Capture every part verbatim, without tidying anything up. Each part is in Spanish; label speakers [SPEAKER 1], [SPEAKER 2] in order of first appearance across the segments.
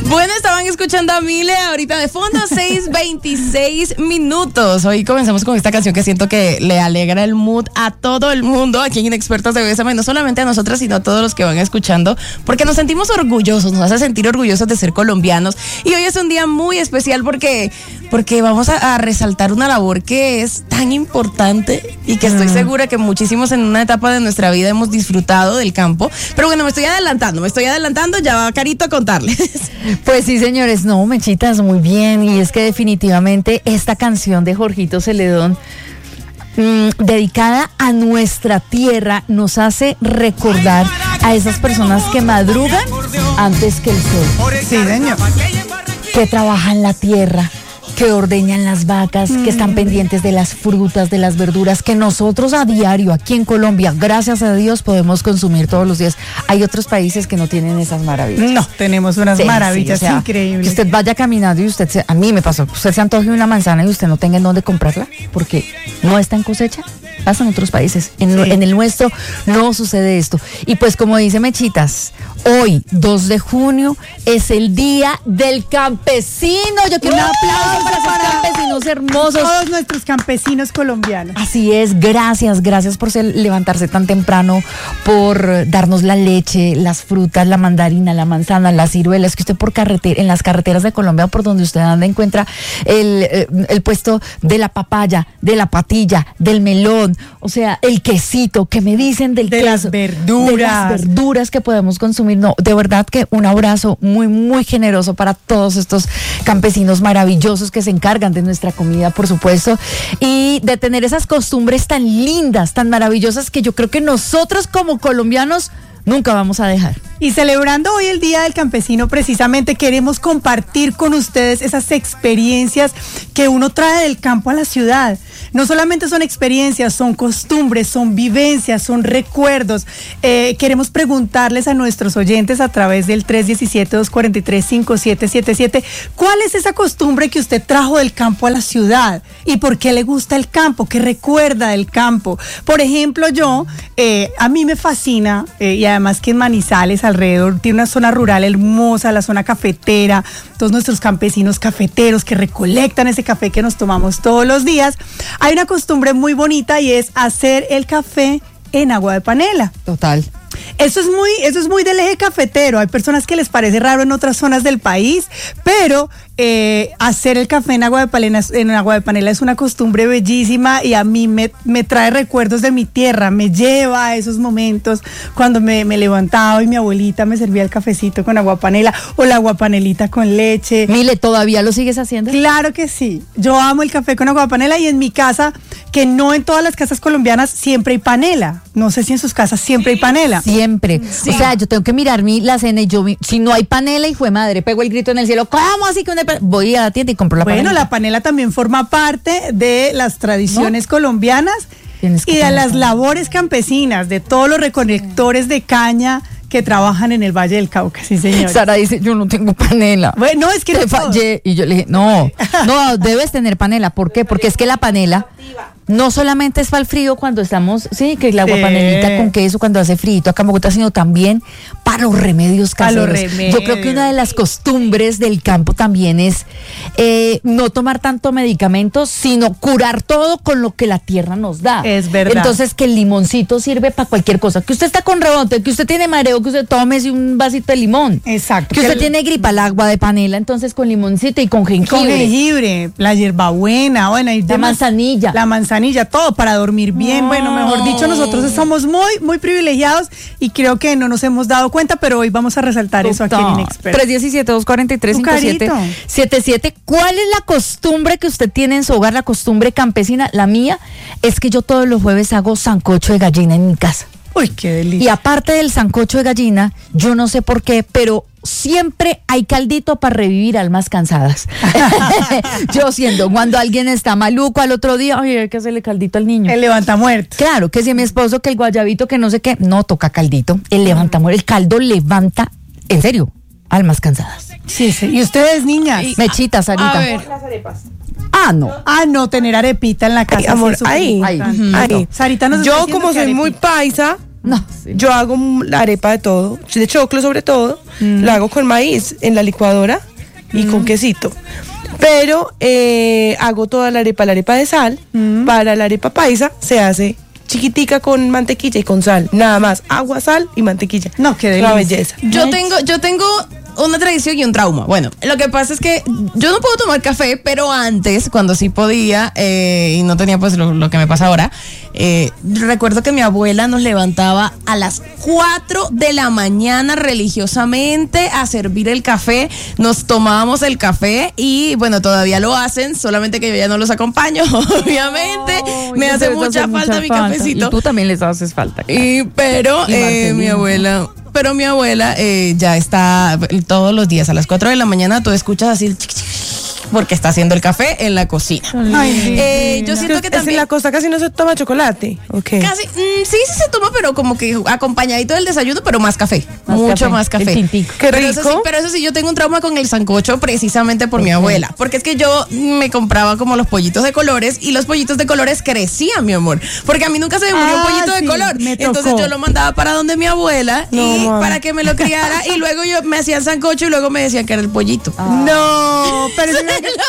[SPEAKER 1] Bueno, estaban escuchando a Mile ahorita de fondo, seis veintiséis minutos. Hoy comenzamos con esta canción que siento que le alegra el mood a todo el mundo aquí en Inexpertos de Bésame, no solamente a nosotras, sino a todos los que van escuchando, porque nos sentimos orgullosos, nos hace sentir orgullosos de ser colombianos. Y hoy es un día muy especial porque, porque vamos a, a resaltar una labor que es tan importante y que estoy segura que muchísimos en una etapa de nuestra vida hemos disfrutado del campo. Pero bueno, me estoy adelantando, me estoy adelantando, ya va Carito a contarles.
[SPEAKER 2] Pues sí, señores, no, Mechitas, muy bien. Y es que definitivamente esta canción de Jorgito Celedón, mmm, dedicada a nuestra tierra, nos hace recordar a esas personas que madrugan antes que el sol.
[SPEAKER 3] Sí, señor.
[SPEAKER 2] Que trabajan la tierra, que ordeñan las vacas, mm. que están pendientes de las frutas, de las verduras, que nosotros a diario aquí en Colombia, gracias a Dios, podemos consumir todos los días. Hay otros países que no tienen esas maravillas.
[SPEAKER 3] No, tenemos unas sí,
[SPEAKER 2] maravillas
[SPEAKER 3] sí, o sea, increíbles.
[SPEAKER 2] Que usted vaya caminando y usted, se, a mí me pasó, usted se antoje una manzana y usted no tenga en dónde comprarla, porque no está en cosecha. Pasa en otros países, en, sí. en el nuestro no sucede esto. Y pues como dice Mechitas, hoy, dos de junio, es el día del campesino. Yo quiero un aplauso para esos campesinos hermosos.
[SPEAKER 3] Todos nuestros campesinos colombianos.
[SPEAKER 2] Así es, gracias, gracias por ser, levantarse tan temprano, por darnos la leche, las frutas, la mandarina, la manzana, las ciruelas, que usted por carretera, en las carreteras de Colombia, por donde usted anda, encuentra el, el puesto de la papaya, de la patilla, del melón. O sea, el quesito, que me dicen del
[SPEAKER 3] de
[SPEAKER 2] queso,
[SPEAKER 3] las verduras.
[SPEAKER 2] De las verduras que podemos consumir. No, de verdad que un abrazo muy, muy generoso para todos estos campesinos maravillosos que se encargan de nuestra comida, por supuesto, y de tener esas costumbres tan lindas, tan maravillosas, que yo creo que nosotros como colombianos nunca vamos a dejar.
[SPEAKER 3] Y celebrando hoy el Día del Campesino, precisamente queremos compartir con ustedes esas experiencias que uno trae del campo a la ciudad. No solamente son experiencias, son costumbres, son vivencias, son recuerdos. Eh, queremos preguntarles a nuestros oyentes a través del tres uno siete, dos cuatro tres, cinco siete siete siete, ¿cuál es esa costumbre que usted trajo del campo a la ciudad? ¿Y por qué le gusta el campo? ¿Qué recuerda del campo? Por ejemplo, yo, eh, a mí me fascina, eh, y además que en Manizales, alrededor, tiene una zona rural hermosa, la zona cafetera, todos nuestros campesinos cafeteros que recolectan ese café que nos tomamos todos los días. Hay una costumbre muy bonita y es hacer el café en agua de panela.
[SPEAKER 2] Total.
[SPEAKER 3] Eso es muy, eso es muy del eje cafetero. Hay personas que les parece raro en otras zonas del país, pero eh, hacer el café en agua de panela, en agua de panela es una costumbre bellísima y a mí me, me trae recuerdos de mi tierra, me lleva a esos momentos cuando me, me levantaba y mi abuelita me servía el cafecito con agua panela o la agua panelita con leche.
[SPEAKER 2] Mile, ¿todavía lo sigues haciendo?
[SPEAKER 3] Claro que sí. Yo amo el café con agua panela y en mi casa, que no en todas las casas colombianas siempre hay panela. No sé si en sus casas siempre hay panela.
[SPEAKER 2] Siempre. Sí. O sea, yo tengo que mirar mi la cena y yo, si no hay panela, hijo de madre, pego el grito en el cielo. ¿Cómo así que una panela? Voy a la tienda y compro la
[SPEAKER 3] bueno,
[SPEAKER 2] panela.
[SPEAKER 3] Bueno, la panela también forma parte de las tradiciones ¿no? colombianas y de las labores campesinas, de todos los recolectores de caña que trabajan en el Valle del Cauca, sí señor.
[SPEAKER 2] Sara dice, yo no tengo panela.
[SPEAKER 3] Bueno, es que
[SPEAKER 2] te no fallé. Y yo le dije, no, no, debes tener panela. ¿Por qué? Porque es que la panela no solamente es para el frío cuando estamos, sí, que el agua sí. panelita con queso cuando hace frío acá en Bogotá, sino también para los remedios caseros. Para los remedios. Yo creo que una de las costumbres del campo también es eh, no tomar tanto medicamentos, sino curar todo con lo que la tierra nos da.
[SPEAKER 3] Es verdad.
[SPEAKER 2] Entonces, que el limoncito sirve para cualquier cosa. Que usted está con rebote, que usted tiene mareo, que usted tómese un vasito de limón.
[SPEAKER 3] Exacto.
[SPEAKER 2] Que, que usted el... tiene gripa, el agua de panela, entonces con limoncito y con jengibre.
[SPEAKER 3] Con jengibre, la hierbabuena, bueno, y
[SPEAKER 2] la
[SPEAKER 3] demás,
[SPEAKER 2] manzanilla.
[SPEAKER 3] La manzanilla. todo para dormir bien, no. Bueno, mejor dicho, nosotros estamos muy, muy privilegiados y creo que no nos hemos dado cuenta, pero hoy vamos a resaltar Total. Eso aquí en Inexpertos.
[SPEAKER 2] tres uno siete, dos cuatro tres, cinco siete siete siete. ¿Cuál es la costumbre que usted tiene en su hogar, la costumbre campesina? La mía es que yo todos los jueves hago sancocho de gallina en mi casa.
[SPEAKER 3] Uy, qué delicia.
[SPEAKER 2] Y aparte del sancocho de gallina, yo no sé por qué, pero siempre hay caldito para revivir almas cansadas. Yo siendo, cuando alguien está maluco al otro día, ay, hay que hacerle caldito al niño.
[SPEAKER 3] El levantamuertos.
[SPEAKER 2] Claro, que si mi esposo, que el guayabito, que no sé qué, no toca caldito. El levantamuertos, el caldo levanta, en serio, almas cansadas.
[SPEAKER 3] Sí, sí. ¿Y ustedes, niñas?
[SPEAKER 2] Y, Mechita, Sarita.
[SPEAKER 1] A ver.
[SPEAKER 3] Las arepas.
[SPEAKER 2] Ah, no.
[SPEAKER 3] Ah, no, tener arepita en la casa.
[SPEAKER 4] Ay, amor, ahí,
[SPEAKER 2] ahí,
[SPEAKER 4] ahí. ahí.
[SPEAKER 3] Sarita nos
[SPEAKER 4] Yo, como soy muy paisa,
[SPEAKER 2] no, sí.
[SPEAKER 4] yo hago la arepa de todo, de choclo sobre todo. mm. lo hago con maíz en la licuadora y mm. con quesito. Pero eh, hago toda la arepa, la arepa de sal. Mm. Para la arepa paisa se hace chiquitica con mantequilla y con sal. Nada más, agua, sal y mantequilla.
[SPEAKER 3] No, qué delicia.
[SPEAKER 4] Una belleza.
[SPEAKER 1] Yo tengo, yo tengo una tradición y un trauma. Bueno, lo que pasa es que yo no puedo tomar café, pero antes, cuando sí podía, eh, y no tenía pues lo, lo que me pasa ahora, eh, recuerdo que mi abuela nos levantaba a las cuatro de la mañana religiosamente a servir el café. Nos tomábamos el café y bueno, todavía lo hacen, solamente que yo ya no los acompaño, obviamente. Oh, me hace mucha falta mucha mi falta. Cafecito.
[SPEAKER 2] Y tú también les haces falta.
[SPEAKER 1] Claro. Y, pero y eh, mi abuela... Pero mi abuela eh, ya está todos los días a las cuatro de la mañana, tú escuchas así el chic, chic, porque está haciendo el café en la cocina.
[SPEAKER 4] Ay,
[SPEAKER 1] eh, yo siento que también...
[SPEAKER 4] En la costa casi no se toma chocolate. Okay.
[SPEAKER 1] Casi, mmm, sí, sí se toma, pero como que acompañadito del desayuno, pero más café.
[SPEAKER 2] Más
[SPEAKER 1] mucho
[SPEAKER 2] café,
[SPEAKER 1] más café.
[SPEAKER 4] Qué
[SPEAKER 1] pero
[SPEAKER 4] rico.
[SPEAKER 1] Eso sí, pero eso sí, yo tengo un trauma con el sancocho precisamente por okay. mi abuela. Porque es que yo me compraba como los pollitos de colores y los pollitos de colores crecían, mi amor. Porque a mí nunca se me murió ah, un pollito sí, de color. Entonces yo lo mandaba para donde mi abuela no, y man. para que me lo criara. Y luego yo me hacían sancocho y luego me decían que era el pollito.
[SPEAKER 3] Ah. No, pero eso,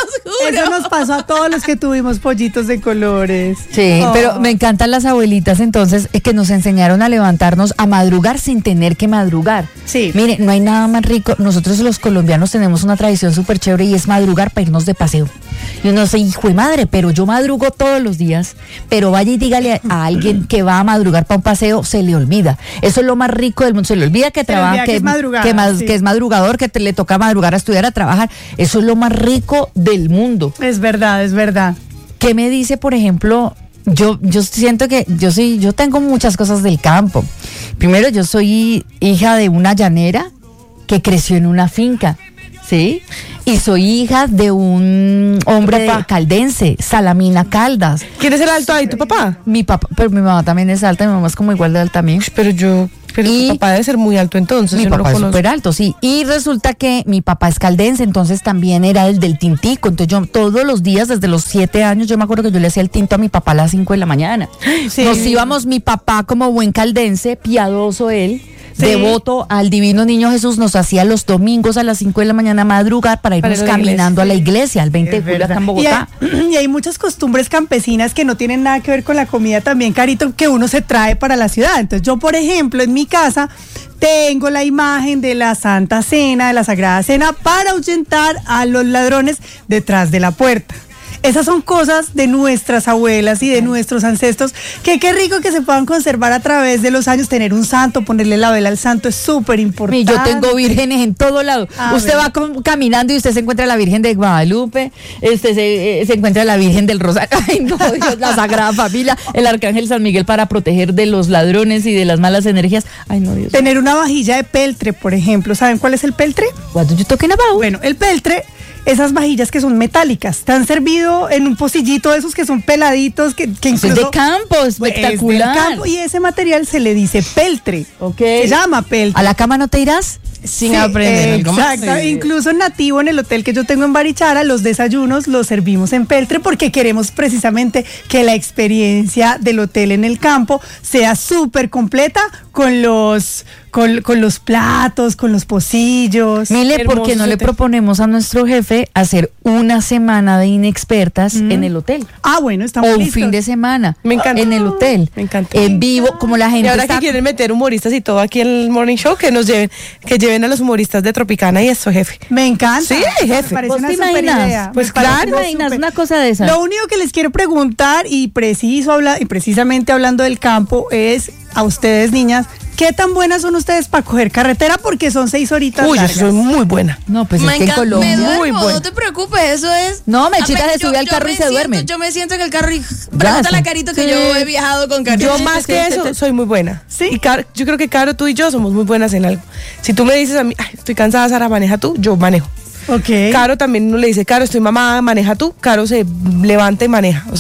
[SPEAKER 3] eso nos pasó a todos los que tuvimos pollitos de colores.
[SPEAKER 2] Sí, oh. pero me encantan las abuelitas entonces es que nos enseñaron a levantarnos a madrugar sin tener que madrugar.
[SPEAKER 3] Sí.
[SPEAKER 2] Mire, no hay nada más rico. Nosotros los colombianos tenemos una tradición súper chévere y es madrugar para irnos de paseo. Y uno dice, hijo de madre, pero yo madrugo todos los días, pero vaya y dígale a, a alguien que va a madrugar para un paseo, se le olvida. Eso es lo más rico del mundo. Se le olvida que trabaja, que, que, es que, más, sí. que es madrugador, que te, le toca madrugar a estudiar, a trabajar. Eso es lo más rico del mundo.
[SPEAKER 3] Es verdad, es verdad.
[SPEAKER 2] ¿Qué me dice, por ejemplo? Yo, yo siento que yo soy, yo tengo muchas cosas del campo. Primero, yo soy hija de una llanera que creció en una finca, ¿sí? Y soy hija de un hombre de caldense, Salamina Caldas.
[SPEAKER 4] ¿Quién es el alto ahí, tu papá?
[SPEAKER 2] Mi papá, pero mi mamá también es alta, mi mamá es como igual de alta a mí.
[SPEAKER 4] Pero yo... Pero y tu papá debe ser muy alto entonces.
[SPEAKER 2] Mi
[SPEAKER 4] yo
[SPEAKER 2] papá
[SPEAKER 4] no
[SPEAKER 2] es súper alto, sí. Y resulta que mi papá es caldense, entonces también era el del tintico. Entonces yo todos los días, desde los siete años, yo me acuerdo que yo le hacía el tinto a mi papá a las cinco de la mañana. Sí. Nos íbamos, mi papá como buen caldense, piadoso él, sí. devoto al divino niño Jesús, nos hacía los domingos a las cinco de la mañana madrugar para irnos para caminando a la iglesia, al veinte de julio acá en Bogotá.
[SPEAKER 3] Y hay, y hay muchas costumbres campesinas que no tienen nada que ver con la comida también, Carito, que uno se trae para la ciudad. Entonces yo, por ejemplo, en mi casa tengo la imagen de la Santa Cena, de la Sagrada Cena, para ahuyentar a los ladrones detrás de la puerta. Esas son cosas de nuestras abuelas y de nuestros ancestros, que qué rico que se puedan conservar a través de los años. Tener un santo, ponerle la vela al santo es súper importante.
[SPEAKER 2] Yo tengo vírgenes en todo lado. A usted ver. va con, caminando y usted se encuentra la Virgen de Guadalupe, este se, eh, se encuentra la Virgen del Rosario, ay no, Dios, la Sagrada Familia, el Arcángel San Miguel para proteger de los ladrones y de las malas energías. Ay no, Dios.
[SPEAKER 3] Tener una vajilla de peltre, por ejemplo. ¿Saben cuál es el peltre?
[SPEAKER 2] What do you talking about?
[SPEAKER 3] Bueno, el peltre, esas vajillas que son metálicas, te han servido en un pocillito de esos que son peladitos, que, que incluso...
[SPEAKER 2] Es de campo, espectacular.
[SPEAKER 3] Es de campo, y ese material se le dice peltre.
[SPEAKER 2] Okay.
[SPEAKER 3] Se llama peltre.
[SPEAKER 2] ¿A la cama no te irás?
[SPEAKER 1] Sin
[SPEAKER 3] sí,
[SPEAKER 1] aprender algo más.
[SPEAKER 3] Exacto, sí. Incluso nativo en el hotel que yo tengo en Barichara, los desayunos los servimos en peltre porque queremos precisamente que la experiencia del hotel en el campo sea súper completa con los... Con, con los platos, con los pocillos.
[SPEAKER 2] Mire, ¿por qué no le proponemos a nuestro jefe hacer una semana de inexpertas mm. en el hotel?
[SPEAKER 3] Ah, bueno, estamos
[SPEAKER 2] O un
[SPEAKER 3] listos.
[SPEAKER 2] fin de semana.
[SPEAKER 4] Me encanta.
[SPEAKER 2] En el hotel.
[SPEAKER 4] Me encanta.
[SPEAKER 2] En vivo, como la gente
[SPEAKER 4] Y ahora
[SPEAKER 2] está...
[SPEAKER 4] que quieren meter humoristas y todo aquí en el Morning Show, que nos lleven, que lleven a los humoristas de Tropicana y eso, jefe.
[SPEAKER 3] Me encanta.
[SPEAKER 4] Sí, jefe.
[SPEAKER 3] Me parece
[SPEAKER 2] ¿Vos
[SPEAKER 3] una
[SPEAKER 2] te
[SPEAKER 3] super
[SPEAKER 2] imaginas?
[SPEAKER 3] idea.
[SPEAKER 2] Pues
[SPEAKER 3] Me
[SPEAKER 2] claro,
[SPEAKER 3] parece
[SPEAKER 2] imaginas
[SPEAKER 3] super.
[SPEAKER 2] una cosa de esas.
[SPEAKER 3] Lo único que les quiero preguntar, y preciso habla, y precisamente hablando del campo, es a ustedes, niñas, ¿qué tan buenas son ustedes para coger carretera? Porque son seis horitas
[SPEAKER 4] Uy,
[SPEAKER 3] largas.
[SPEAKER 4] yo soy muy buena.
[SPEAKER 2] No, pues
[SPEAKER 1] me
[SPEAKER 2] es que en
[SPEAKER 1] encanta,
[SPEAKER 2] Colombia...
[SPEAKER 1] me duermo,
[SPEAKER 4] muy buena.
[SPEAKER 1] no te preocupes, eso es...
[SPEAKER 2] No, Mechita
[SPEAKER 1] Apenas
[SPEAKER 2] se sube
[SPEAKER 1] yo-
[SPEAKER 2] al
[SPEAKER 1] yo
[SPEAKER 2] carro
[SPEAKER 1] me
[SPEAKER 2] y se
[SPEAKER 1] siento-
[SPEAKER 2] duerme.
[SPEAKER 1] Yo me siento en el carro y pregúntale a Carito que
[SPEAKER 2] sí.
[SPEAKER 1] yo he viajado con Carito.
[SPEAKER 4] Yo más que eso soy muy buena.
[SPEAKER 3] Sí.
[SPEAKER 4] Y Car- yo creo que Caro, tú y yo somos muy buenas en algo. Si tú me dices a mí, "Ay, estoy cansada, Sara, maneja tú", yo manejo.
[SPEAKER 3] Ok.
[SPEAKER 4] Caro también uno le dice, Caro, estoy mamada, maneja tú. Caro se levanta y maneja. O sea,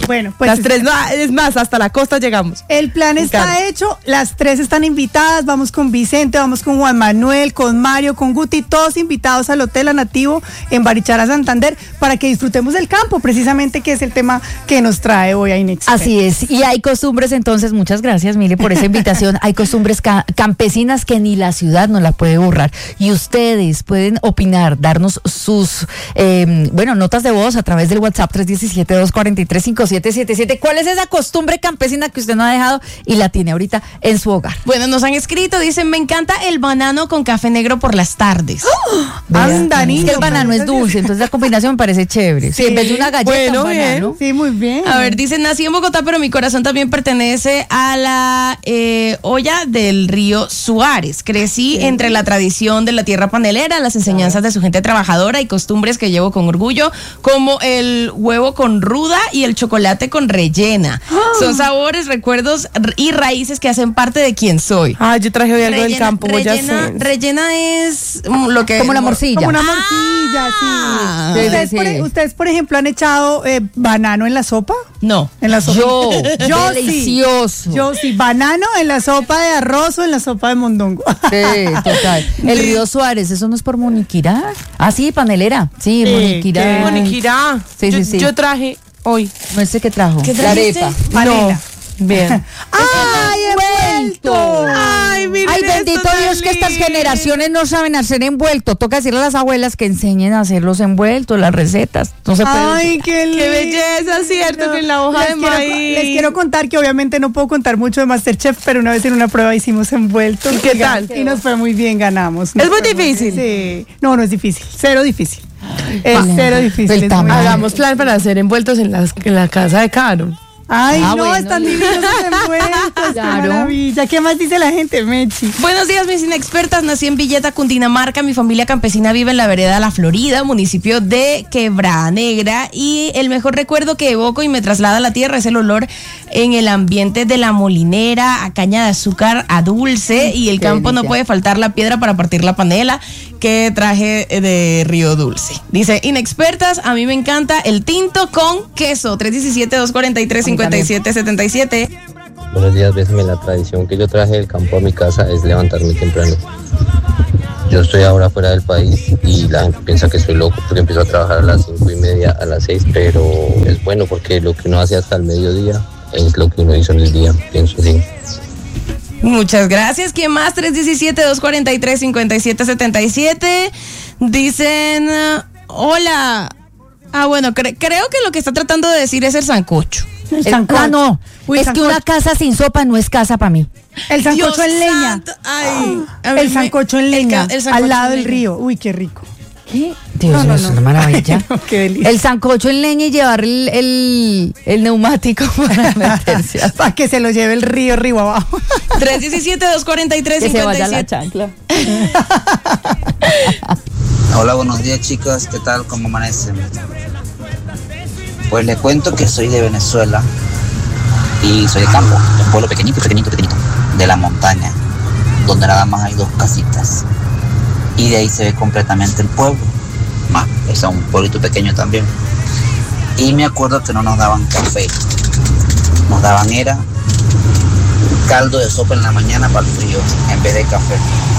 [SPEAKER 3] Bueno, pues
[SPEAKER 4] las tres, no, es más, hasta la costa llegamos.
[SPEAKER 3] El plan está hecho, las tres están invitadas, vamos con Vicente, vamos con Juan Manuel, con Mario, con Guti, todos invitados al Hotel La Nativo en Barichara, Santander, para que disfrutemos del campo, precisamente, que es el tema que nos trae hoy a Inexpertos.
[SPEAKER 2] Así es, y hay costumbres, entonces, muchas gracias, Mire, por esa invitación. Hay costumbres ca- campesinas que ni la ciudad nos la puede borrar, y ustedes pueden opinar, darnos sus, eh, bueno, notas de voz a través del WhatsApp tres uno siete, dos cuatro tres, cinco siete siete siete. ¿Cuál es esa costumbre campesina que usted no ha dejado y la tiene ahorita en su hogar?
[SPEAKER 1] Bueno, nos han escrito, dicen, me encanta el banano con café negro por las tardes.
[SPEAKER 3] Anda,
[SPEAKER 2] Es
[SPEAKER 3] niño,
[SPEAKER 2] que el banano es dulce, entonces la combinación me parece chévere. Sí, en vez de una galleta,
[SPEAKER 4] bueno,
[SPEAKER 2] un banano.
[SPEAKER 3] Sí, muy bien.
[SPEAKER 1] A ver, dicen, nací en Bogotá, pero mi corazón también pertenece a la eh, olla del río Suárez. Crecí sí. entre la tradición de la tierra panelera, las enseñanzas de su gente trabajadora y costumbres que llevo con orgullo, como el huevo con ruda y el chocolate con rellena. Oh. Son sabores, recuerdos y raíces que hacen parte de quien soy.
[SPEAKER 4] Ah, yo traje hoy algo
[SPEAKER 1] rellena,
[SPEAKER 4] del campo,
[SPEAKER 1] rellena,
[SPEAKER 4] ya sé.
[SPEAKER 1] Rellena es lo que...
[SPEAKER 2] Como la morcilla.
[SPEAKER 3] Como una morcilla,
[SPEAKER 1] ah,
[SPEAKER 3] sí.
[SPEAKER 2] sí,
[SPEAKER 3] ¿Ustedes,
[SPEAKER 2] sí.
[SPEAKER 3] Por, ¿Ustedes, por ejemplo, han echado eh, banano en la sopa?
[SPEAKER 1] No.
[SPEAKER 3] En la sopa.
[SPEAKER 2] Yo,
[SPEAKER 3] Yo
[SPEAKER 2] delicioso.
[SPEAKER 3] Sí. Yo sí, banano en la sopa de arroz o en la sopa de mondongo.
[SPEAKER 2] Sí, total. El río Suárez, ¿eso no es por Moniquirá? Ah, sí, panelera. Sí,
[SPEAKER 3] Sí,
[SPEAKER 2] Moniquirá.
[SPEAKER 3] qué
[SPEAKER 4] Moniquirá.
[SPEAKER 2] Sí,
[SPEAKER 4] yo,
[SPEAKER 2] sí, sí.
[SPEAKER 4] yo traje hoy.
[SPEAKER 2] No sé qué trajo.
[SPEAKER 1] ¿Qué
[SPEAKER 2] La
[SPEAKER 1] trajiste?
[SPEAKER 2] arepa.
[SPEAKER 3] Panela.
[SPEAKER 4] Bien.
[SPEAKER 3] ¡Ay, envuelto!
[SPEAKER 4] Ay, miren
[SPEAKER 2] Ay,
[SPEAKER 4] esto
[SPEAKER 2] bendito
[SPEAKER 4] tan
[SPEAKER 2] Dios que estas
[SPEAKER 4] lindo.
[SPEAKER 2] generaciones no saben hacer envuelto. Toca decirle a las abuelas que enseñen a hacer los envueltos, las recetas. No se puede.
[SPEAKER 3] Ay, qué lindo.
[SPEAKER 4] Qué belleza, ¿cierto? Que en la hoja
[SPEAKER 3] les
[SPEAKER 4] de
[SPEAKER 3] quiero,
[SPEAKER 4] maíz.
[SPEAKER 3] Les quiero contar que obviamente no puedo contar mucho de MasterChef, pero una vez en una prueba hicimos envueltos.
[SPEAKER 4] ¿Y qué tal?
[SPEAKER 3] Y nos fue muy bien, ganamos. Nos
[SPEAKER 4] ¿Es muy
[SPEAKER 3] fue
[SPEAKER 4] difícil?
[SPEAKER 3] bien. Sí. No, no es difícil. Cero difícil. Es
[SPEAKER 2] Vale.
[SPEAKER 3] cero difícil.
[SPEAKER 2] El
[SPEAKER 3] es muy
[SPEAKER 2] tamaño.
[SPEAKER 3] bien.
[SPEAKER 4] Hagamos plan para hacer envueltos en, las, en la casa de Caro.
[SPEAKER 3] Ay,
[SPEAKER 2] Ah,
[SPEAKER 3] no,
[SPEAKER 2] bueno,
[SPEAKER 3] están
[SPEAKER 2] y-
[SPEAKER 3] divinos los envueltos.
[SPEAKER 2] Claro.
[SPEAKER 3] Qué maravilla. ¿Qué más dice la gente, Mechi?
[SPEAKER 1] Buenos días, mis inexpertas. Nací en Villeta, Cundinamarca. Mi familia campesina vive en la vereda La Florida, municipio de Quebrada Negra. Y el mejor recuerdo que evoco y me traslada a la tierra es el olor en el ambiente de la molinera, a caña de azúcar, a dulce. Y el
[SPEAKER 2] Qué
[SPEAKER 1] campo no
[SPEAKER 2] delicia.
[SPEAKER 1] puede faltar la piedra para partir la panela que traje de Río Dulce. Dice, inexpertas, a mí me encanta el tinto con queso. tres uno siete, dos cuatro tres, cinco siete siete siete.
[SPEAKER 5] Buenos días, bésame. La tradición que yo traje del campo a mi casa es levantarme temprano. Yo estoy ahora fuera del país y la gente piensa que soy loco porque empiezo a trabajar a las cinco y media, a las seis, pero es bueno porque lo que uno hace hasta el mediodía es lo que uno hizo en el día, pienso así.
[SPEAKER 1] Muchas gracias. ¿Quién más? tres uno siete, dos cuatro tres, cinco siete siete siete. Dicen, uh, hola. Ah, bueno, cre- creo que lo que está tratando de decir es el sancocho.
[SPEAKER 3] El
[SPEAKER 2] El-
[SPEAKER 3] sancocho.
[SPEAKER 2] ah, no.
[SPEAKER 3] Uy,
[SPEAKER 2] es
[SPEAKER 3] sancocho.
[SPEAKER 2] que una casa sin sopa no es casa para mí.
[SPEAKER 3] El sancocho
[SPEAKER 1] Dios
[SPEAKER 3] en leña.
[SPEAKER 1] santo. Ay, a mí
[SPEAKER 3] El
[SPEAKER 1] me-
[SPEAKER 3] sancocho en
[SPEAKER 1] el
[SPEAKER 3] leña.
[SPEAKER 1] ca- el sancocho
[SPEAKER 3] al lado
[SPEAKER 1] en
[SPEAKER 3] del
[SPEAKER 1] leña.
[SPEAKER 3] río. Uy, qué rico.
[SPEAKER 2] ¿Qué? Dios
[SPEAKER 3] No,
[SPEAKER 2] mío,
[SPEAKER 3] no,
[SPEAKER 2] es
[SPEAKER 3] no.
[SPEAKER 2] una maravilla.
[SPEAKER 3] Ay, no, qué delicia.
[SPEAKER 2] El sancocho en leña y llevar el, el, el neumático para meterse a-
[SPEAKER 3] Para que se lo lleve el río río abajo.
[SPEAKER 1] tres uno siete, dos cuatro tres,
[SPEAKER 2] que se
[SPEAKER 1] cinco
[SPEAKER 2] vaya la
[SPEAKER 1] siete.
[SPEAKER 2] chancla.
[SPEAKER 6] Hola, buenos días chicas, ¿qué tal? ¿Cómo amanecen? Pues les cuento que soy de Venezuela y soy de campo, de un pueblo pequeñito, pequeñito, pequeñito, de la montaña, donde nada más hay dos casitas y de ahí se ve completamente el pueblo. Ah, es un pueblito pequeño también. Y me acuerdo que no nos daban café, nos daban era caldo de sopa en la mañana para el frío en vez de café.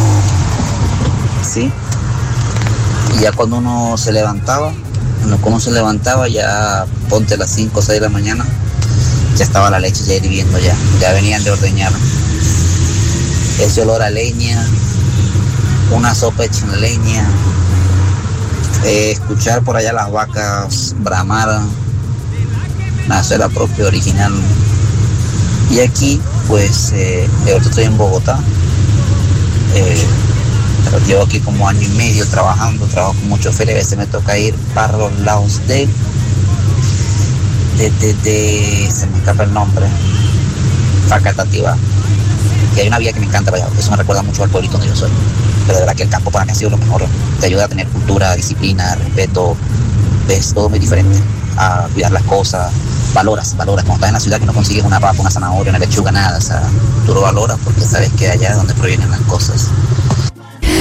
[SPEAKER 6] ¿Sí? Y ya cuando uno se levantaba, cuando uno se levantaba ya ponte a las cinco o seis de la mañana, ya estaba la leche ya hirviendo ya, ya venían de ordeñar. Ese olor a leña, una sopa hecha en leña, eh, escuchar por allá las vacas bramar, nada, eso era propio, original. Y aquí, pues, eh, ahorita estoy en Bogotá, eh, pero llevo aquí como año y medio trabajando, trabajo con muchos choferes, a veces me toca ir para los lados de, de, de, de se me escapa el nombre, Facatativá. Y hay una vía que me encanta, vaya, eso me recuerda mucho al pueblito donde yo soy, pero de verdad que el campo para mí ha sido lo mejor, te ayuda a tener cultura, disciplina, respeto, ves todo muy diferente, a cuidar las cosas, valoras, valoras, cuando estás en la ciudad que no consigues una papa, una zanahoria, una lechuga, nada, o sea, tú lo valoras porque sabes que allá es donde provienen las cosas.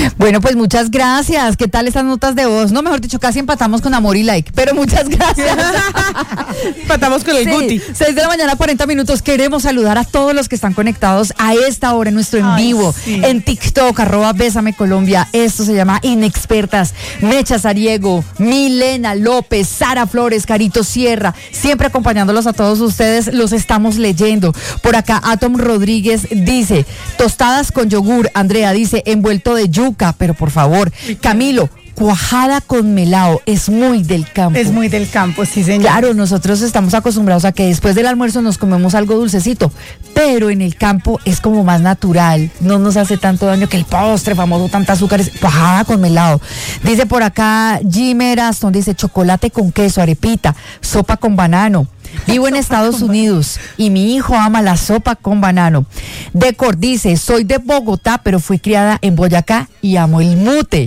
[SPEAKER 2] Bueno, pues muchas gracias. ¿Qué tal estas notas de voz? No, mejor dicho, casi empatamos con amor y like, pero muchas gracias.
[SPEAKER 4] Empatamos con el
[SPEAKER 2] Sí,
[SPEAKER 4] Guti.
[SPEAKER 2] seis de la mañana, cuarenta minutos. Queremos saludar a todos los que están conectados a esta hora en nuestro en
[SPEAKER 3] Ay,
[SPEAKER 2] vivo,
[SPEAKER 3] sí.
[SPEAKER 2] en TikTok, arroba Bésame Colombia. Esto se llama Inexpertas. Mecha Sariego, Milena López, Sara Flores, Carito Sierra, siempre acompañándolos a todos ustedes. Los estamos leyendo. Por acá, Atom Rodríguez dice, tostadas con yogur. Andrea dice, envuelto de yuca, pero por favor. Camilo, cuajada con melao, es muy del campo.
[SPEAKER 3] Es muy del campo, sí, señor.
[SPEAKER 2] Claro, nosotros estamos acostumbrados a que después del almuerzo nos comemos algo dulcecito, pero en el campo es como más natural, no nos hace tanto daño que el postre famoso, tanta azúcar, es cuajada con melao. Dice por acá Jimmer Aston, dice chocolate con queso, arepita, sopa con banano. Vivo en Estados Unidos y mi hijo ama la sopa con banano. Decor dice, soy de Bogotá, pero fui criada en Boyacá y amo el mute.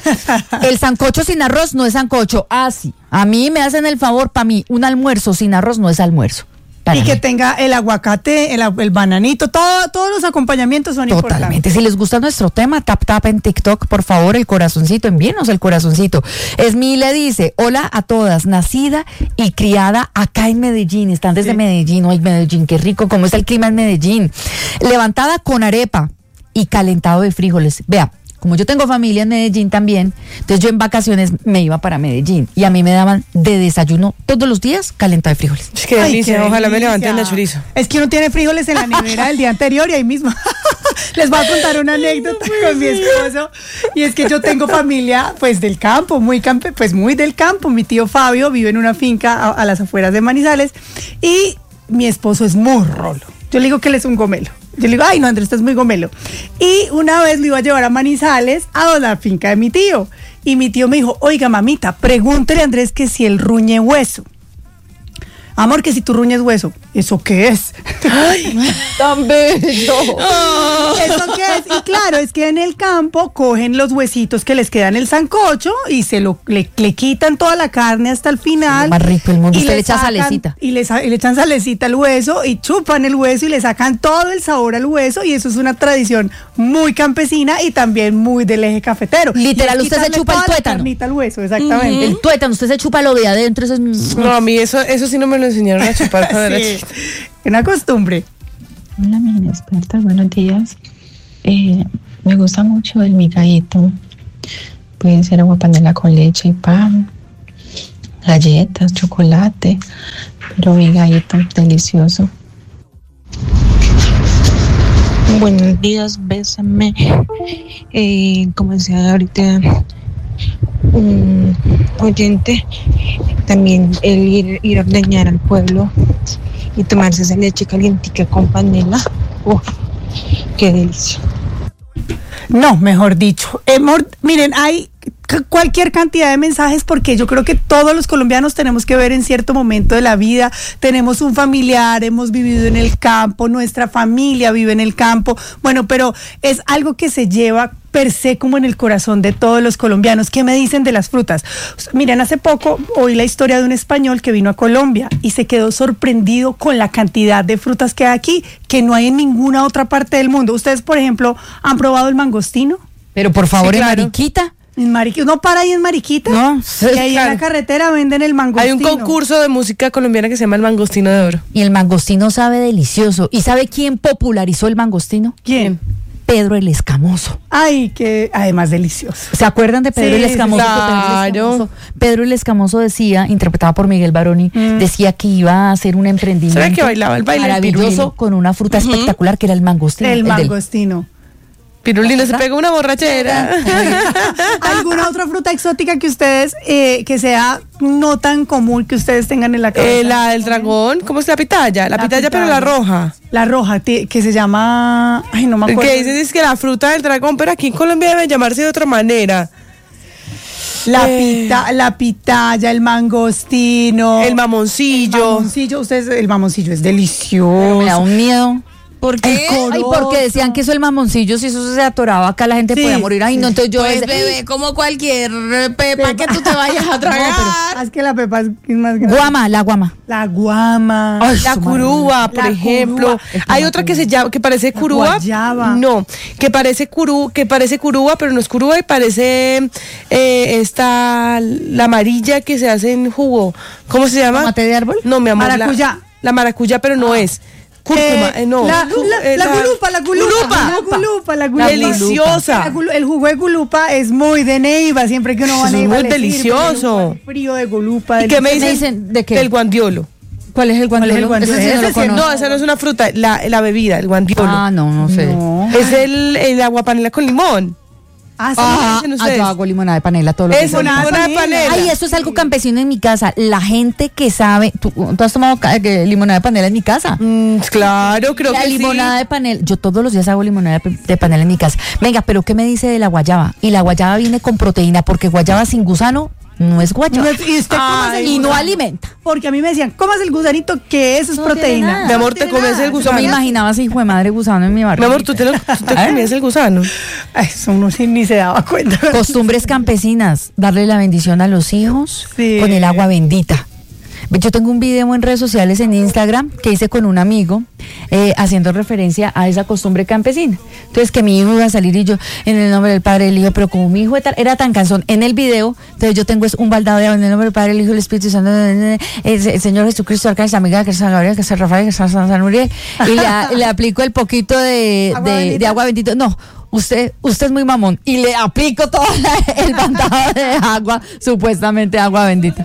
[SPEAKER 2] El sancocho sin arroz no es sancocho. Ah, sí. A mí me hacen el favor, para mí, un almuerzo sin arroz no es almuerzo. Para
[SPEAKER 3] Y que
[SPEAKER 2] mí.
[SPEAKER 3] tenga el aguacate, el, el bananito, todo, todos los acompañamientos son
[SPEAKER 2] Totalmente.
[SPEAKER 3] importantes.
[SPEAKER 2] Si les gusta nuestro tema, tap tap en TikTok, por favor, el corazoncito, envíenos el corazoncito. Esmile dice, hola a todas, nacida y criada acá en Medellín, están desde
[SPEAKER 3] Sí.
[SPEAKER 2] Medellín, ay Medellín, qué rico, cómo está el clima en Medellín. Levantada con arepa y calentado de frijoles. Vea, como yo tengo familia en Medellín también, entonces yo en vacaciones me iba para Medellín y a mí me daban de desayuno todos los días calentado de frijoles.
[SPEAKER 4] Es que
[SPEAKER 3] Ay,
[SPEAKER 4] delicia,
[SPEAKER 3] qué
[SPEAKER 4] ojalá me
[SPEAKER 3] delicia.
[SPEAKER 4] levanten la chorizo.
[SPEAKER 3] Es que uno tiene frijoles en la nevera del día anterior y ahí mismo. Les voy a contar una anécdota con mi esposo. Y es que yo tengo familia, pues, del campo, muy campe, pues muy del campo. Mi tío Fabio vive en una finca a, a las afueras de Manizales y mi esposo es muy rolo. Yo le digo que él es un gomelo. Yo le digo, ay, no, Andrés, estás muy gomelo. Y una vez lo iba a llevar a Manizales, a la finca de mi tío. Y mi tío me dijo, oiga, mamita, pregúntele a Andrés que si él ruñe hueso. Amor, que si tú ruñes hueso. ¿Eso qué es?
[SPEAKER 2] ¡Tan bello!
[SPEAKER 3] ¿Eso qué es? Y claro, es que en el campo cogen los huesitos que les quedan en el sancocho y se lo le, le quitan toda la carne hasta el final.
[SPEAKER 2] Lo más rico del mundo.
[SPEAKER 3] Y
[SPEAKER 2] Usted le echa
[SPEAKER 3] sacan-
[SPEAKER 2] salecita.
[SPEAKER 3] Y le, sa- y le echan salecita al hueso y chupan el hueso y le sacan todo el sabor al hueso. Y eso es una tradición muy campesina y también muy del eje cafetero.
[SPEAKER 2] Literal,
[SPEAKER 3] Y es
[SPEAKER 2] usted se
[SPEAKER 3] quitarle
[SPEAKER 2] chupa el
[SPEAKER 3] toda la
[SPEAKER 2] tuétano.
[SPEAKER 3] carnita al hueso, exactamente.
[SPEAKER 2] El tuétano, usted se chupa lo de adentro, eso es...
[SPEAKER 4] No, a mí eso, eso sí no me lo enseñaron a chupar cuando era
[SPEAKER 3] Sí,
[SPEAKER 4] chiquita.
[SPEAKER 3] una costumbre.
[SPEAKER 7] Hola, mis inexpertas, buenos días. Eh, me gusta mucho el migadito. Puede ser agua panela con leche y pan, galletas, chocolate, pero migadito, delicioso. Buenos días, bésame. Eh, como decía ahorita un oyente, también el ir, ir a ordeñar al pueblo y tomarse esa leche calientica con panela. Uf, qué delicia.
[SPEAKER 3] No, mejor dicho. Hemos- miren, hay c- cualquier cantidad de mensajes porque yo creo que todos los colombianos tenemos que ver en cierto momento de la vida. Tenemos un familiar, hemos vivido en el campo, nuestra familia vive en el campo. Bueno, pero es algo que se lleva per se como en el corazón de todos los colombianos. ¿Qué me dicen de las frutas? Miren, hace poco oí la historia de un español que vino a Colombia y se quedó sorprendido con la cantidad de frutas que hay aquí, que no hay en ninguna otra parte del mundo. Ustedes, por ejemplo, ¿han probado el mangostino?
[SPEAKER 2] Pero por favor,
[SPEAKER 4] Sí,
[SPEAKER 2] en
[SPEAKER 4] claro.
[SPEAKER 2] Mariquita.
[SPEAKER 3] En Mariquita, ¿no para ahí en Mariquita?
[SPEAKER 2] No,
[SPEAKER 3] Y ahí en
[SPEAKER 4] claro.
[SPEAKER 3] la carretera venden el mangostino.
[SPEAKER 4] Hay un concurso de música colombiana que se llama el Mangostino de Oro.
[SPEAKER 2] Y el mangostino sabe delicioso. ¿Y sabe quién popularizó el mangostino?
[SPEAKER 3] ¿Quién?
[SPEAKER 2] Pedro el Escamoso.
[SPEAKER 3] Ay, que además delicioso.
[SPEAKER 2] ¿Se acuerdan de Pedro
[SPEAKER 3] Sí,
[SPEAKER 2] el Escamoso?
[SPEAKER 4] sí,
[SPEAKER 2] Que Pedro el
[SPEAKER 4] claro.
[SPEAKER 2] Escamoso- Pedro el Escamoso decía, interpretado por Miguel Baroni, decía que iba a hacer un emprendimiento
[SPEAKER 4] ¿Sabe que bailaba el baile del
[SPEAKER 2] maravilloso
[SPEAKER 4] pirulino?
[SPEAKER 2] con una fruta espectacular que era el mangostino.
[SPEAKER 3] El
[SPEAKER 2] del-
[SPEAKER 3] mangostino.
[SPEAKER 4] Pirulino se pega una borrachera.
[SPEAKER 3] ¿Alguna otra fruta exótica que ustedes, eh, que sea no tan común que ustedes tengan en la cabeza?
[SPEAKER 4] Eh, la del dragón, ¿cómo es la pitaya? La,
[SPEAKER 3] La
[SPEAKER 4] pitaya, pero la
[SPEAKER 3] pitaya.
[SPEAKER 4] roja.
[SPEAKER 3] La roja, ti- que se llama... Ay, no me
[SPEAKER 4] El
[SPEAKER 3] acuerdo.
[SPEAKER 4] que dicen es que la fruta del dragón, pero aquí en Colombia debe llamarse de otra manera.
[SPEAKER 3] La,
[SPEAKER 4] Eh.
[SPEAKER 3] pita, la pitaya, el mangostino.
[SPEAKER 4] El
[SPEAKER 3] El
[SPEAKER 4] mamoncillo.
[SPEAKER 3] mamoncillo. Ustedes, el mamoncillo es
[SPEAKER 2] Pero
[SPEAKER 3] delicioso.
[SPEAKER 2] me da un miedo.
[SPEAKER 1] ¿Por qué?
[SPEAKER 2] Ay, porque decían que eso el mamoncillo, si eso se atoraba acá, la gente
[SPEAKER 3] Sí,
[SPEAKER 2] podía morir. Ay,
[SPEAKER 3] sí.
[SPEAKER 2] no, entonces yo...
[SPEAKER 1] Pues
[SPEAKER 2] ese-
[SPEAKER 1] bebé, como cualquier pepa que tú te vayas a tragar.
[SPEAKER 3] Ah, es que la pepa es más grande.
[SPEAKER 2] Guama, la guama.
[SPEAKER 3] La guama.
[SPEAKER 2] Ay,
[SPEAKER 4] La
[SPEAKER 2] su
[SPEAKER 4] curúa, por
[SPEAKER 3] La
[SPEAKER 4] ejemplo.
[SPEAKER 3] curúa.
[SPEAKER 4] Hay otra que se llama, que parece curúa.
[SPEAKER 3] guayaba.
[SPEAKER 4] No, que parece curú, que parece curúa, pero no es curúa y parece eh, esta la amarilla que se hace en jugo. ¿Cómo se llama?
[SPEAKER 2] ¿Tomate de árbol?
[SPEAKER 4] No, mi amor. la-
[SPEAKER 3] Maracuyá.
[SPEAKER 4] La, maracuyá, pero no es. Cúrcuma,
[SPEAKER 3] Eh,
[SPEAKER 4] eh, no.
[SPEAKER 3] La, la,
[SPEAKER 4] Eh,
[SPEAKER 3] la gulupa, la gulupa.
[SPEAKER 4] Gulupa.
[SPEAKER 3] La gulupa, la gulupa.
[SPEAKER 4] Deliciosa.
[SPEAKER 3] La gulu- el jugo de gulupa es muy de Neiva, siempre que uno va a
[SPEAKER 4] Eso es
[SPEAKER 3] Neiva.
[SPEAKER 4] muy
[SPEAKER 3] le sirve
[SPEAKER 4] delicioso.
[SPEAKER 3] un frío de gulupa.
[SPEAKER 4] ¿Y qué me
[SPEAKER 2] ¿Me
[SPEAKER 4] dicen?
[SPEAKER 2] dicen de qué?
[SPEAKER 4] Del guandiolo.
[SPEAKER 2] ¿Cuál es el guandiolo?
[SPEAKER 3] es el guandiolo?
[SPEAKER 2] Ese sí no lo
[SPEAKER 3] Ese sí,
[SPEAKER 2] conozco.
[SPEAKER 4] No, esa no es una fruta, la, la bebida, el guandiolo.
[SPEAKER 2] Ah, no, no sé.
[SPEAKER 3] No.
[SPEAKER 4] Es el, el agua panela con limón.
[SPEAKER 3] Ah, sí.
[SPEAKER 2] Ah,
[SPEAKER 4] dicen
[SPEAKER 2] ah,
[SPEAKER 4] ustedes?
[SPEAKER 2] yo hago limonada de panela todos los
[SPEAKER 4] Es
[SPEAKER 2] días.
[SPEAKER 4] una
[SPEAKER 3] Limonada de
[SPEAKER 4] limonada de panela.
[SPEAKER 2] Ay, eso es algo campesino en mi casa. La gente que sabe, ¿tú, tú has tomado ca- que limonada de panela en mi casa?
[SPEAKER 4] Mm, claro, creo
[SPEAKER 2] La
[SPEAKER 4] que
[SPEAKER 2] limonada
[SPEAKER 4] sí.
[SPEAKER 2] de panela, yo todos los días hago limonada de, de panela en mi casa. Venga, pero ¿qué me dice de la guayaba? Y la guayaba viene con proteína, porque guayaba sin gusano no es guayaba.
[SPEAKER 3] No es- y usted cómase el
[SPEAKER 2] y no
[SPEAKER 3] gusano.
[SPEAKER 2] alimenta.
[SPEAKER 3] Porque a mí me decían, comas el gusanito, que eso es
[SPEAKER 2] No tiene
[SPEAKER 3] proteína.
[SPEAKER 2] nada.
[SPEAKER 4] Mi amor, te
[SPEAKER 3] tiene
[SPEAKER 4] comes
[SPEAKER 3] nada.
[SPEAKER 4] el
[SPEAKER 2] Yo
[SPEAKER 4] gusano.
[SPEAKER 2] me imaginaba así, hijo de madre gusano en mi barrio.
[SPEAKER 4] Mi amor, tú te, lo, tú te comías el gusano.
[SPEAKER 3] Ay, eso uno sí ni se daba cuenta.
[SPEAKER 2] Costumbres campesinas, darle la bendición a los hijos
[SPEAKER 3] Sí.
[SPEAKER 2] con el agua bendita. Yo tengo un video en redes sociales en Instagram que hice con un amigo eh, haciendo referencia a esa costumbre campesina. Entonces que mi hijo iba a salir y yo, en el nombre del Padre, del Hijo, pero como mi hijo era- era tan cansón en el video, entonces yo tengo es un baldado de agua en el nombre del Padre, del Hijo y del Espíritu Santo, el, el Señor Jesucristo, Arcángel, San Miguel, que es San Gabriel, que es San Rafael, que es San, San Uriel, y le, le aplico el poquito de,
[SPEAKER 3] ¿Agua
[SPEAKER 2] de,
[SPEAKER 3] bendita?
[SPEAKER 2] de agua bendita. No. Usted, usted es muy mamón y le aplico todo la- el bandado de agua, supuestamente agua bendita.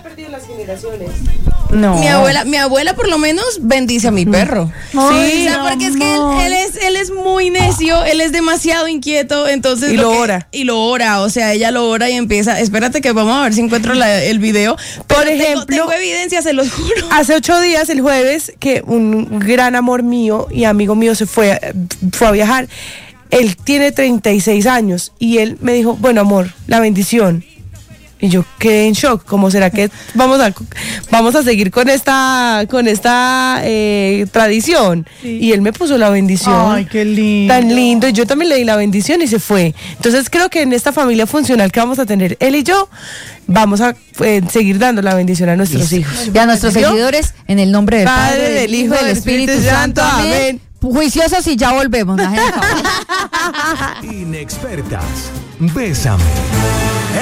[SPEAKER 3] No.
[SPEAKER 1] Mi abuela, mi abuela por lo menos bendice a mi perro.
[SPEAKER 3] Ay,
[SPEAKER 1] Sí, o sea, porque es que él,
[SPEAKER 3] amor.
[SPEAKER 1] él es, él es muy necio, él es demasiado inquieto, entonces
[SPEAKER 4] Y lo
[SPEAKER 1] que-
[SPEAKER 4] ora.
[SPEAKER 1] y lo ora, o sea, ella lo ora y empieza. Espérate que vamos a ver si encuentro la- el video.
[SPEAKER 4] Por
[SPEAKER 1] Pero tengo-
[SPEAKER 4] ejemplo-
[SPEAKER 1] tengo evidencia, se los juro.
[SPEAKER 4] Hace ocho días, el jueves, que un gran amor mío y amigo mío se fue, a- fue a viajar. Él tiene treinta y seis años y él me dijo, bueno, amor, la bendición. Y yo quedé en shock, ¿cómo será que vamos a vamos a seguir con esta con esta eh, tradición?
[SPEAKER 3] Sí.
[SPEAKER 4] Y él me puso la bendición.
[SPEAKER 3] Ay, qué lindo.
[SPEAKER 4] Tan lindo, y yo también le di la bendición y se fue. Entonces creo que en esta familia funcional que vamos a tener él y yo, vamos a eh, seguir dando la bendición a nuestros hijos.
[SPEAKER 2] Y a nuestros
[SPEAKER 4] ¿Yo?
[SPEAKER 2] seguidores, en el nombre del
[SPEAKER 4] Padre,
[SPEAKER 2] Padre, del Hijo y del Espíritu Santo. Amén. Juiciosos y ya volvemos. la gente.
[SPEAKER 8] Inexpertas. Bésame.